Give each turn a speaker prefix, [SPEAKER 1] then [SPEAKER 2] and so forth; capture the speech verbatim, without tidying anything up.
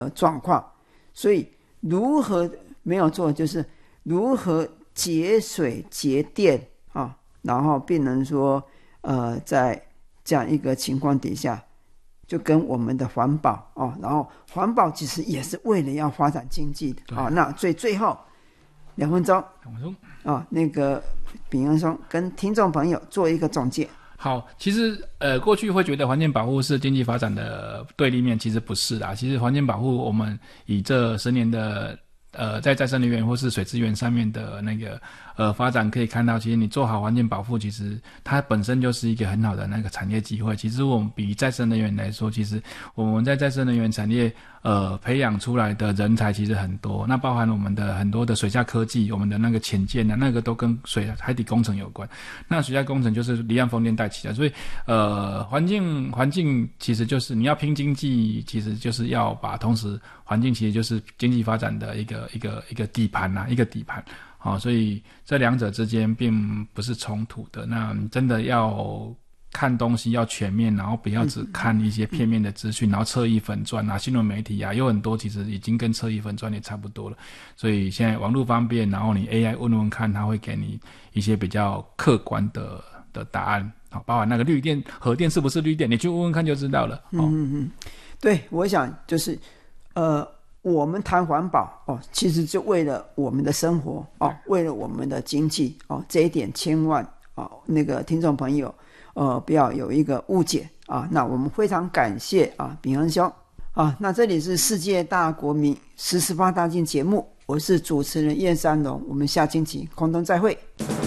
[SPEAKER 1] 状况。所以如何没有做，就是如何节水节电啊，然后变成说呃，在这样一个情况底下，就跟我们的环保哦，然后环保其实也是为了要发展经济的啊、哦。那所以最后两分钟，
[SPEAKER 2] 两分钟
[SPEAKER 1] 啊，那个秉恩兄跟听众朋友做一个总结。
[SPEAKER 2] 好，其实呃，过去会觉得环境保护是经济发展的对立面，其实不是啦。其实环境保护，我们以这十年的呃，在再生能源或是水资源上面的那个呃发展，可以看到，其实你做好环境保护，其实它本身就是一个很好的那个产业机会。其实我们比再生能源来说，其实我们在再生能源产业呃培养出来的人才其实很多，那包含我们的很多的水下科技，我们的那个潜舰啊，那个都跟水海底工程有关。那水下工程就是离岸风电带起来，所以呃环境环境其实就是你要拼经济，其实就是要把同时环境其实就是经济发展的一个一个一个底盘呐、啊，一个底盘。好、哦，所以这两者之间并不是冲突的。那真的要看东西要全面，然后不要只看一些片面的资讯，然后侧翼粉专啊、新闻媒体啊，有很多其实已经跟侧翼粉专也差不多了。所以现在网络方便，然后你 A I 问问看，它会给你一些比较客观的的答案。好，包含那个绿电、核电是不是绿电，你去问问看就知道了。哦、
[SPEAKER 1] 嗯嗯，对，我想就是呃。我们谈环保哦，其实就为了我们的生活哦，为了我们的经济哦，这一点千万哦，那个听众朋友呃不要有一个误解啊。那我们非常感谢啊秉恩兄啊。那这里是世界大国民十四八大镜节目，我是主持人燕山龙，我们下星期空中再会。